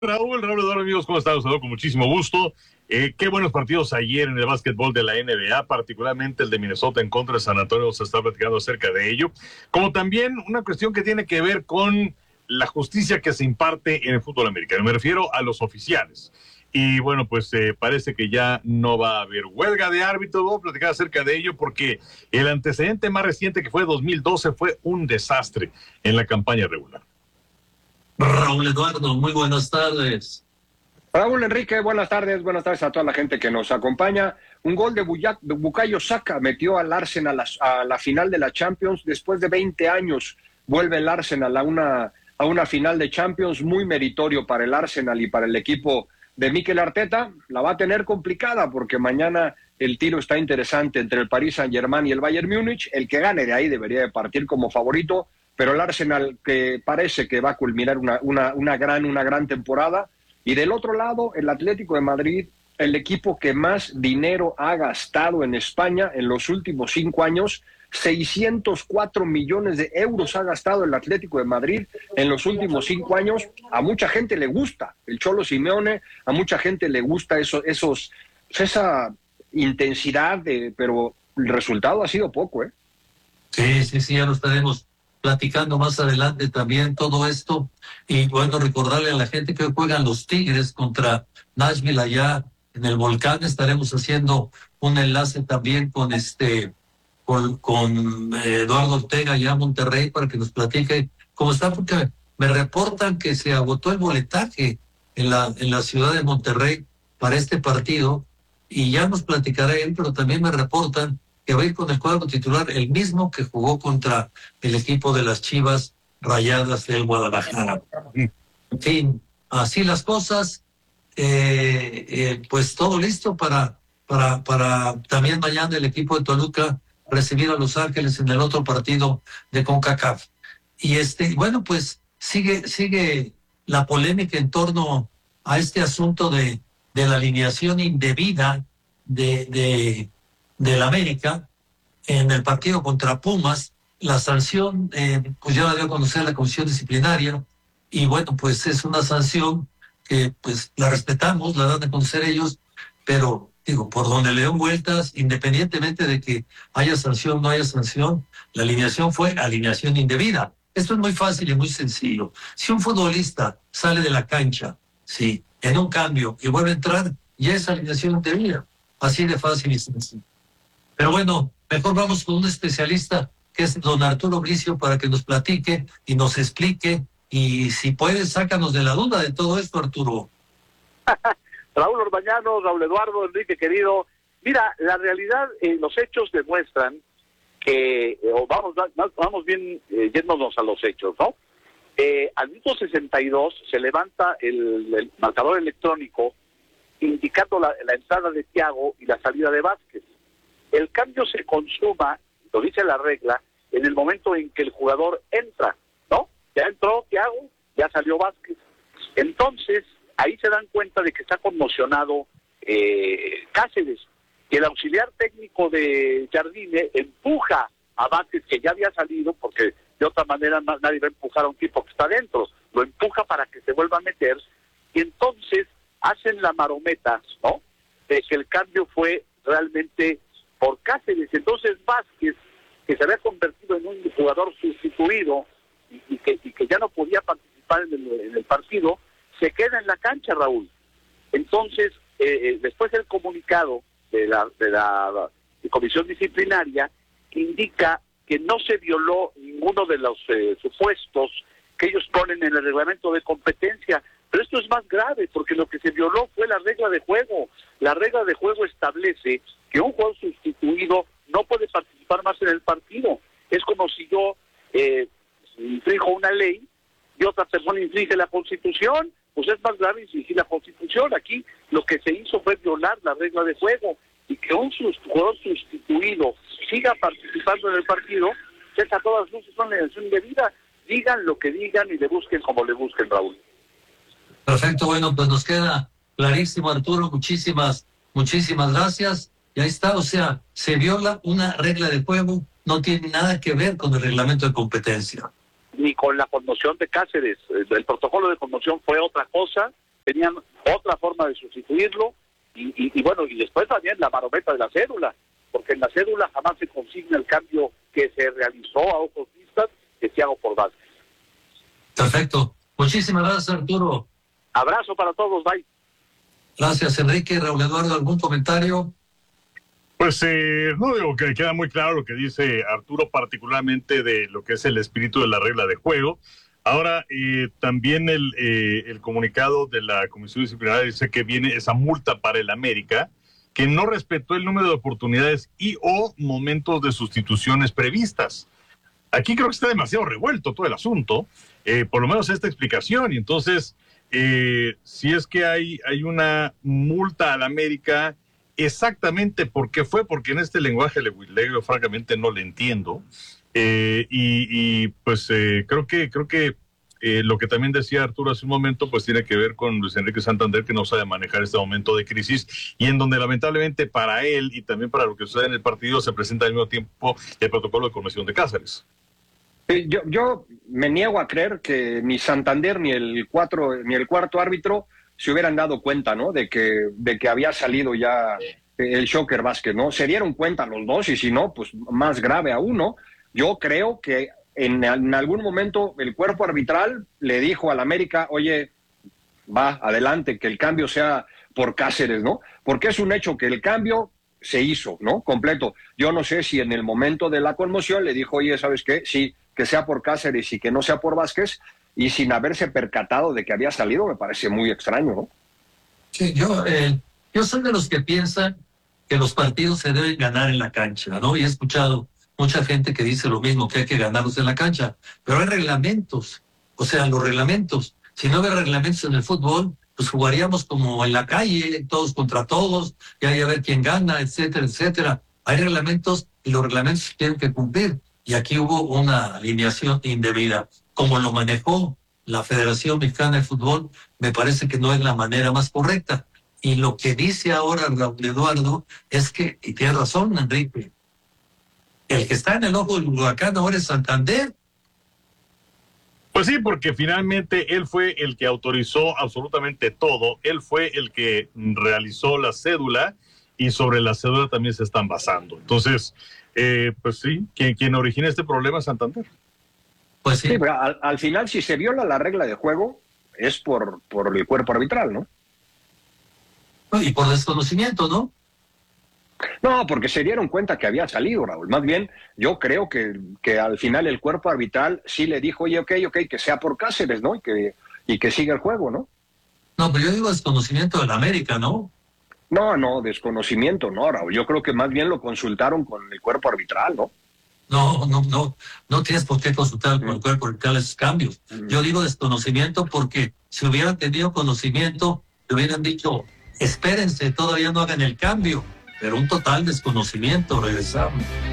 Raúl Eduardo, amigos, ¿cómo están? Los saludo con muchísimo gusto. Qué buenos partidos ayer en el básquetbol de la NBA, particularmente el de Minnesota en contra de San Antonio, se está platicando acerca de ello, como también una cuestión que tiene que ver con la justicia que se imparte en el fútbol americano. Me refiero a los oficiales. Y bueno, pues parece que ya no va a haber huelga de árbitros. Vamos a platicar acerca de ello porque el antecedente más reciente, que fue 2012, fue un desastre en la campaña regular. Raúl Eduardo, muy buenas tardes. Raúl Enrique, buenas tardes a toda la gente que nos acompaña. Un gol de Bukayo Saka metió al Arsenal a la final de la Champions. Después de 20 años vuelve el Arsenal a una final de Champions, muy meritorio para el Arsenal y para el equipo de Mikel Arteta. La va a tener complicada porque mañana el tiro está interesante entre el Paris Saint-Germain y el Bayern Múnich. El que gane de ahí debería de partir como favorito, pero el Arsenal que parece que va a culminar una gran temporada. Y del otro lado, el Atlético de Madrid, el equipo que más dinero ha gastado en España en los últimos 5 años, 604 millones de euros ha gastado el Atlético de Madrid en los últimos 5 años. A mucha gente le gusta el Cholo Simeone, a mucha gente le gusta esa intensidad, pero el resultado ha sido poco, ¿eh? Sí, ya lo estaremos platicando más adelante también todo esto. Y bueno, recordarle a la gente que hoy juegan los Tigres contra Nashville allá en el Volcán. Estaremos haciendo un enlace también con Eduardo Ortega allá en Monterrey para que nos platique cómo está, porque me reportan que se agotó el boletaje en la ciudad de Monterrey para este partido, y ya nos platicará él, pero también me reportan que va a ir con el cuadro titular, el mismo que jugó contra el equipo de las Chivas Rayadas del Guadalajara. En fin, así las cosas. Pues todo listo para también mañana el equipo de Toluca recibir a Los Ángeles en el otro partido de CONCACAF. Y bueno, pues sigue la polémica en torno a este asunto de la alineación indebida del América en el partido contra Pumas. La sanción, pues ya la dio a conocer la Comisión Disciplinaria, y bueno, pues es una sanción que pues la respetamos, la dan a conocer ellos, pero digo, por donde le den vueltas, independientemente de que haya sanción o no haya sanción, la alineación fue alineación indebida. Esto es muy fácil y muy sencillo. Si un futbolista sale de la cancha, sí, en un cambio y vuelve a entrar, ya es alineación indebida. Así de fácil y sencillo. Pero bueno, mejor vamos con un especialista, que es don Arturo Bricio, para que nos platique y nos explique, y si puedes, sácanos de la duda de todo esto, Arturo. Raúl Orbañano, Raúl Eduardo, Enrique querido, mira, la realidad, los hechos demuestran que, vamos bien yéndonos a los hechos, ¿no? Al minuto 62 se levanta el marcador electrónico indicando la entrada de Thiago y la salida de Vázquez. El cambio se consuma, lo dice la regla, en el momento en que el jugador entra, ¿no? Ya entró Thiago, ya salió Vázquez. Entonces, ahí se dan cuenta de que está conmocionado Cáceres, y el auxiliar técnico de Jardine empuja a Vázquez, que ya había salido, porque de otra manera nadie va a empujar a un tipo que está dentro, lo empuja para que se vuelva a meter, y entonces hacen la marometa, ¿no?, de que el cambio fue realmente por Cáceres. Entonces Vázquez, que se había convertido en un jugador sustituido y que ya no podía participar en el partido, se queda en la cancha, Raúl. Entonces, después el comunicado de la Comisión Disciplinaria indica que no se violó ninguno de los supuestos que ellos ponen en el reglamento de competencia. Pero esto es más grave, porque lo que se violó fue la regla de juego. La regla de juego establece que un jugador sustituido no puede participar más en el partido. Es como si yo infrinjo una ley y otra persona infringe la Constitución. Pues es más grave infringir la Constitución. Aquí lo que se hizo fue violar la regla de juego, y que un jugador sustituido siga participando en el partido, es a todas luces una elección indebida. Digan lo que digan y le busquen como le busquen, Raúl. Perfecto, bueno, pues nos queda clarísimo, Arturo. Muchísimas gracias. Y ahí está, o sea, se viola una regla de juego, no tiene nada que ver con el reglamento de competencia. Ni con la conmoción de Cáceres. El protocolo de conmoción fue otra cosa, tenían otra forma de sustituirlo, y bueno, y después también la marometa de la cédula, porque en la cédula jamás se consigna el cambio que se realizó a ojos vistas de Thiago por Vázquez. Perfecto. Muchísimas gracias, Arturo. Abrazo para todos, bye. Gracias, Enrique. Raúl Eduardo, ¿algún comentario? Pues no, digo que queda muy claro lo que dice Arturo, particularmente de lo que es el espíritu de la regla de juego. Ahora, también el comunicado de la Comisión Disciplinaria dice que viene esa multa para el América, que no respetó el número de oportunidades y o momentos de sustituciones previstas. Aquí creo que está demasiado revuelto todo el asunto, por lo menos esta explicación, y entonces, si es que hay una multa al América, exactamente por qué fue, porque en este lenguaje leguilego francamente no le entiendo, pues creo que lo que también decía Arturo hace un momento, pues tiene que ver con Luis Enrique Santander, que no sabe manejar este momento de crisis, y en donde lamentablemente para él y también para lo que sucede en el partido se presenta al mismo tiempo el protocolo de conmoción de Cáceres. Yo me niego a creer que ni Santander ni el cuarto árbitro se hubieran dado cuenta, ¿no? De que había salido ya el Shocker Vázquez, ¿no? Se dieron cuenta los dos, y si no, pues más grave aún, ¿no? Yo creo que en algún momento el cuerpo arbitral le dijo al América, oye, va, adelante, que el cambio sea por Cáceres, ¿no? Porque es un hecho que el cambio se hizo, ¿no? Completo. Yo no sé si en el momento de la conmoción le dijo, oye, ¿sabes qué? Sí, que sea por Cáceres y que no sea por Vázquez, y sin haberse percatado de que había salido, me parece muy extraño, ¿no? Sí, yo soy de los que piensan que los partidos se deben ganar en la cancha, ¿no? Y he escuchado mucha gente que dice lo mismo, que hay que ganarlos en la cancha, pero hay reglamentos, o sea, los reglamentos. Si no hubiera reglamentos en el fútbol, pues jugaríamos como en la calle, todos contra todos, y hay a ver quién gana, etcétera, etcétera. Hay reglamentos y los reglamentos se tienen que cumplir. Y aquí hubo una alineación indebida. Como lo manejó la Federación Mexicana de Fútbol, me parece que no es la manera más correcta. Y lo que dice ahora Raúl Eduardo es que, y tiene razón, Enrique, el que está en el ojo del huracán ahora es Santander. Pues sí, porque finalmente él fue el que autorizó absolutamente todo, él fue el que realizó la cédula, y sobre la cédula también se están basando. Entonces, pues sí, quien origina este problema es Santander. Pues sí, Sí, pero al final, si se viola la regla de juego, es por el cuerpo arbitral, ¿no? y por desconocimiento, ¿no? No, porque se dieron cuenta que había salido, Raúl. Más bien, yo creo que al final el cuerpo arbitral sí le dijo, oye, ok, que sea por Cáceres, ¿no? Y que siga el juego, ¿no? No, pero yo digo desconocimiento de la América, ¿no? No, desconocimiento, no, Raúl. Yo creo que más bien lo consultaron con el cuerpo arbitral, ¿no? No tienes por qué consultar con el cuerpo arbitral esos cambios. Yo digo desconocimiento porque si hubieran tenido conocimiento, le hubieran dicho, espérense, todavía no hagan el cambio. Pero un total desconocimiento, regresamos.